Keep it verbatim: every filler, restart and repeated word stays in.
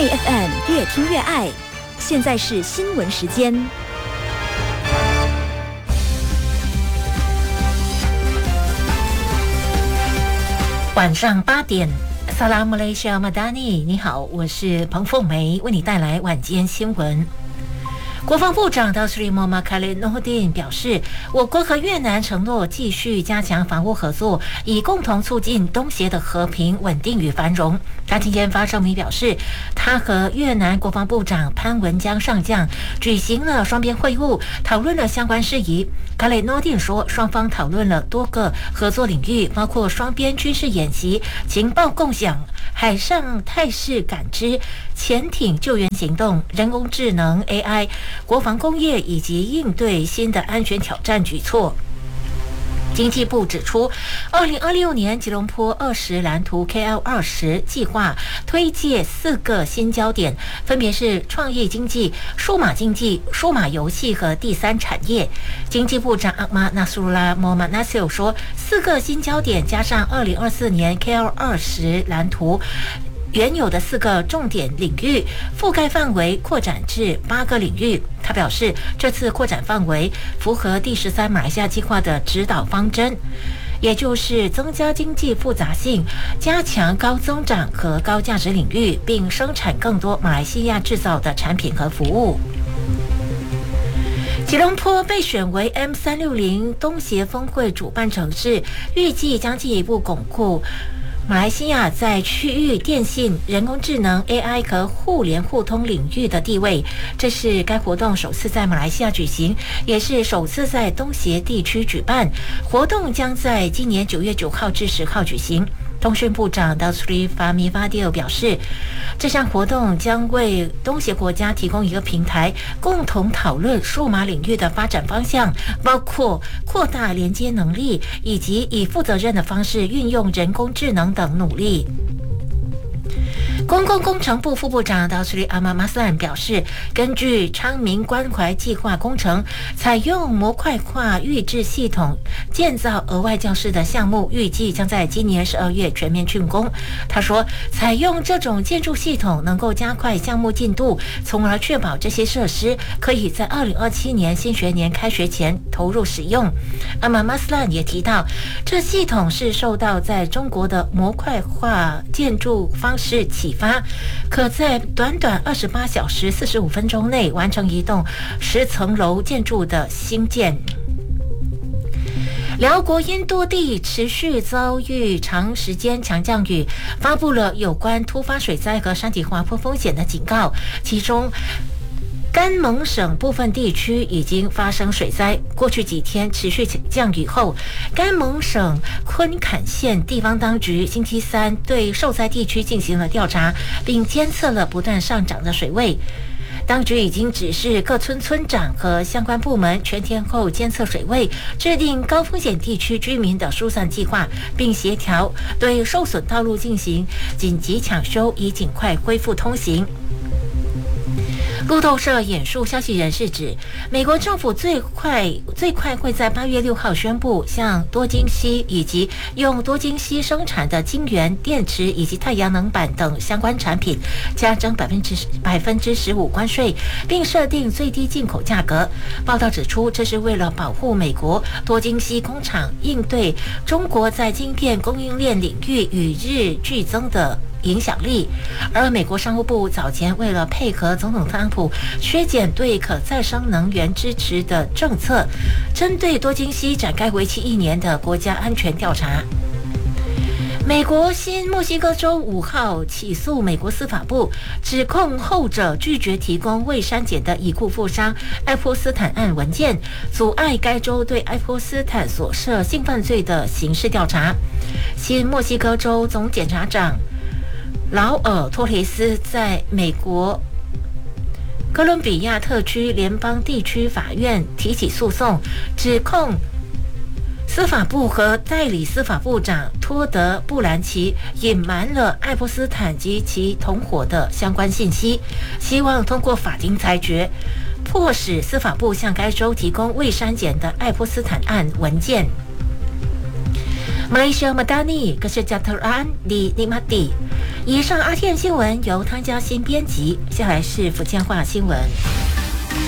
A F M 越听越爱。现在是新闻时间。 晚上八点，萨拉姆雷西亚马达尼，你好，我是彭凤梅，为你带来晚间新闻。国防部长达斯里莫马卡雷诺丁表示，我国和越南承诺继续加强防务合作，以共同促进东协的和平、稳定与繁荣。他今天发声明表示，他和越南国防部长潘文江上将举行了双边会晤，讨论了相关事宜。卡雷诺丁说，双方讨论了多个合作领域，包括双边军事演习、情报共享、海上态势感知、潜艇救援行动、人工智能 A I、国防工业以及应对新的安全挑战举措。经济部指出，二零二六年吉隆坡二十蓝图 K L 二十计划推介四个新焦点，分别是创业经济、数码经济、数码游戏和第三产业。经济部长阿马纳苏拉莫马纳西尔说，四个新焦点加上二零二四年 K L 二十蓝图原有的四个重点领域，覆盖范围扩展至八个领域。他表示，这次扩展范围符合第十三马来西亚计划的指导方针，也就是增加经济复杂性，加强高增长和高价值领域，并生产更多马来西亚制造的产品和服务。吉隆坡被选为 M 三六零 东协峰会主办城市，预计将进一步巩固马来西亚在区域电信、人工智能、A I 和互联互通领域的地位。这是该活动首次在马来西亚举行，也是首次在东协地区举办。活动将在今年九月九号至十号举行。通讯部长达斯里法米法迪尔表示，这项活动将为东协国家提供一个平台，共同讨论数码领域的发展方向，包括扩大连接能力以及以负责任的方式运用人工智能等努力。公共工程部副部长达斯里阿马马斯兰表示，根据昌明关怀计划工程，采用模块化预制系统建造额外教室的项目，预计将在今年十二月全面竣工。他说，采用这种建筑系统能够加快项目进度，从而确保这些设施可以在二零二七年新学年开学前投入使用。阿马马斯兰也提到，这系统是受到在中国的模块化建筑方式启发，可在短短二十八小时四十五分钟内完成一栋十层楼建筑的兴建。辽国因多地持续遭遇长时间强降雨，发布了有关突发水灾和山体滑坡风险的警告，其中甘蒙省部分地区已经发生水灾。过去几天持续降雨后，甘蒙省昆坎县地方当局星期三对受灾地区进行了调查，并监测了不断上涨的水位。当局已经指示各村村长和相关部门全天候监测水位，制定高风险地区居民的疏散计划，并协调对受损道路进行紧急抢修，以尽快恢复通行。路透社引述消息人士指，美国政府最快最快会在八月六号宣布，向多晶烯以及用多晶烯生产的晶圆、电池以及太阳能板等相关产品加征百分之百分之十五关税，并设定最低进口价格。报道指出，这是为了保护美国多晶烯工厂应对中国在晶片供应链领域与日俱增的影响力。而美国商务部早前为了配合总统特朗普削减对可再生能源支持的政策，针对多晶烯展开为期一年的国家安全调查。美国新墨西哥州五号起诉美国司法部，指控后者拒绝提供未删减的已故富商爱泼斯坦案文件，阻碍该州对爱泼斯坦所涉性犯罪的刑事调查。新墨西哥州总检察长劳尔托雷斯在美国哥伦比亚特区联邦地区法院提起诉讼，指控司法部和代理司法部长托德·布兰奇隐瞒了爱泼斯坦及其同伙的相关信息，希望通过法庭裁决，迫使司法部向该州提供未删减的爱泼斯坦案文件。Malaysia Madani Kesejahteraan di Nikmati 以上阿天新闻由汤嘉欣编辑，下来是福建话新闻。